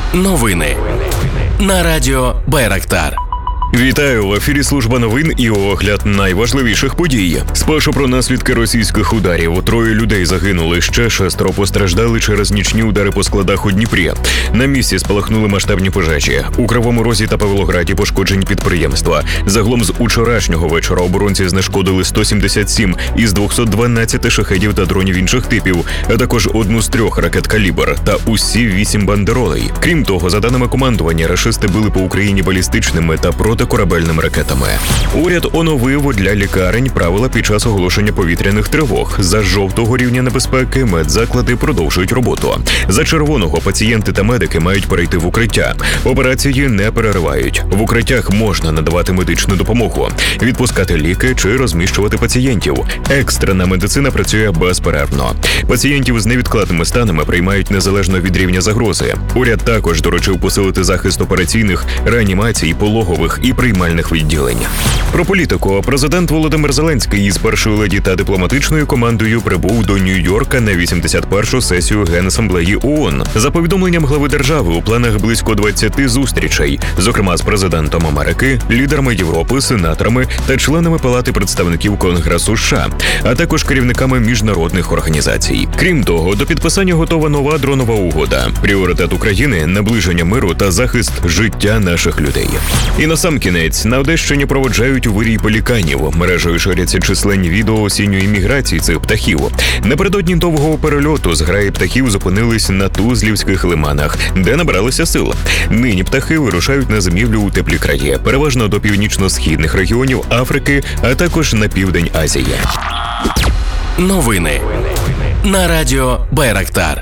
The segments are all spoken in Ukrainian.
Новини на радіо Байрактар. Вітаю, в ефірі служба новин і огляд найважливіших подій. Спершу про наслідки російських ударів. 3 людей загинули, ще 6 постраждали через нічні удари по складах у Дніпрі. На місці спалахнули масштабні пожежі. У Кривому Розі та Павлограді пошкоджені підприємства. Загалом з учорашнього вечора оборонці знешкодили 177 із 212 шахедів та дронів інших типів, а також 1 з 3 ракет «Калібр» та усі 8 бандеролей. Крім того, за даними командування, рашисти били по Україні балістичними та протикорабельними ракетами. Уряд оновив для лікарень правила під час оголошення повітряних тривог. За жовтого рівня небезпеки медзаклади продовжують роботу. За червоного пацієнти та медики мають перейти в укриття. Операції не переривають. В укриттях можна надавати медичну допомогу, відпускати ліки чи розміщувати пацієнтів. Екстрена медицина працює безперервно. Пацієнтів з невідкладними станами приймають незалежно від рівня загрози. Уряд також доручив посилити захист операційних, реанімацій, пологових і приймальних відділень. Про політику. Президент Володимир Зеленський із першою леді та дипломатичною командою прибув до Нью-Йорка на 81-шу сесію Генасамблеї ООН. За повідомленням глави держави, у планах близько 20 зустрічей, зокрема з президентом Америки, лідерами Європи, сенаторами та членами Палати представників Конгресу США, а також керівниками міжнародних організацій. Крім того, до підписання готова нова дронова угода. Пріоритет України – наближення миру та захист життя наших людей. І насамкінець, на Одещині проводжають у вирій пеліканів. Мережею ширяться численні відео осінньої міграції цих птахів. Напередодні довгого перельоту зграї птахів зупинились на Тузлівських лиманах, де набралися сил. Нині птахи вирушають на зимівлю у теплі краї, переважно до північно-східних регіонів Африки, а також на південь Азії. Новини на радіо Байрактар.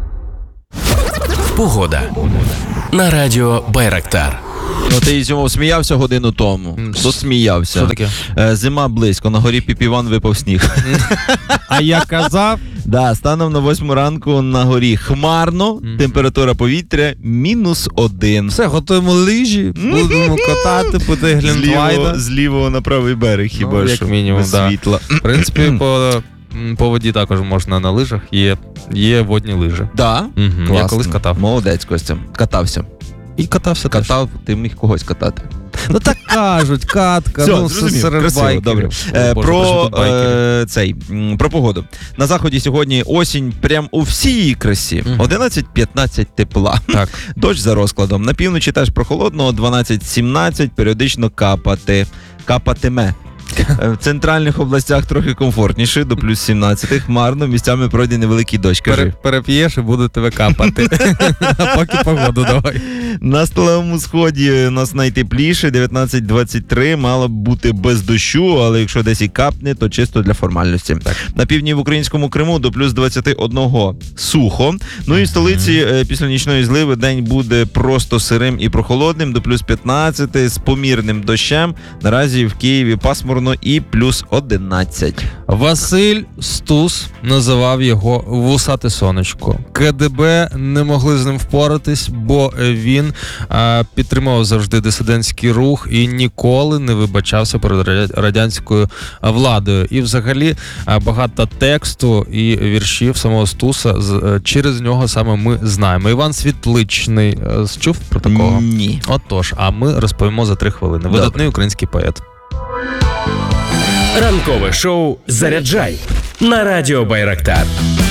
Погода на радіо Байрактар. Ну, ти із цього сміявся годину тому. Досміявся. Що таке? Зима близько, на горі Піпіван випав сніг. А я казав? Да, станом на 8 ранку на горі хмарно, температура повітря -1. Все, готуємо лижі, будемо катати, пити глінтвайна. З лівого на правий берег, хіба як що, мінімум, без да. світла. В принципі, по воді також можна на лижах, є водні лижі. Да? Я колись катав. Молодець, Костя. Катався. І катався теж. Катав, ти міг когось катати. Ну так кажуть, катка, Все, ну зрозумів, серед красиво, байкерів. добре. Про погоду. На заході сьогодні осінь прям у всій її красі. 11-15 тепла. Так. Дощ за розкладом. На півночі теж прохолодно, 12-17, періодично капатиме. В центральних областях трохи комфортніше, до плюс 17, хмарно, місцями пройде невеликий дощ. Переп'єш і буду тебе капати. А поки погоду давай. На сталевому сході у нас найтепліше, 19-23, мало б бути без дощу, але якщо десь і капне, то чисто для формальності. Так. На півдні в українському Криму до плюс 21 сухо. Ну і в столиці після нічної зливи день буде просто сирим і прохолодним, до плюс 15 з помірним дощем. Наразі в Києві пасмурно і плюс 11. Василь Стус називав його «вусате сонечко». КДБ не могли з ним впоратись, бо він підтримував завжди дисидентський рух і ніколи не вибачався перед радянською владою. І взагалі багато тексту і віршів самого Стуса через нього саме ми знаємо. Іван Світличний чув про такого? Ні. Отож, а ми розповімо за 3 хвилини. Видатний український поет. Ранкове шоу «Заряджай» на радіо Байрактар.